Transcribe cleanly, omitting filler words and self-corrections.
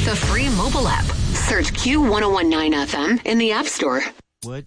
with the free mobile app. Search Q1019 FM in the App Store. What?